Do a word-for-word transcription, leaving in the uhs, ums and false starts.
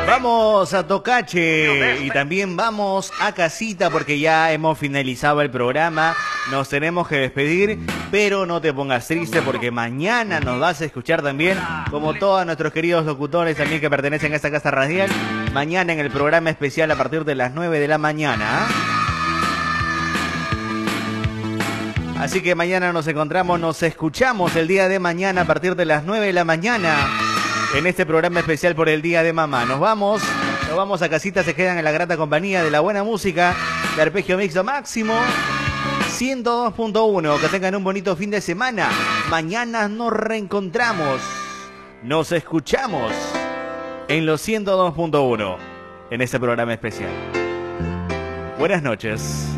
Vamos a Tocache y también vamos a casita porque ya hemos finalizado el programa. Nos tenemos que despedir, pero no te pongas triste porque mañana nos vas a escuchar también, como todos nuestros queridos locutores también que pertenecen a esta casa radial, mañana en el programa especial a partir de las nueve de la mañana. Así que mañana nos encontramos, nos escuchamos el día de mañana a partir de las nueve de la mañana en este programa especial por el Día de Mamá. Nos vamos, nos vamos a casita, se quedan en la grata compañía de la buena música de Arpegio Mixto Máximo ciento dos punto uno. Que tengan un bonito fin de semana. Mañana nos reencontramos, nos escuchamos en los ciento dos punto uno en este programa especial. Buenas noches.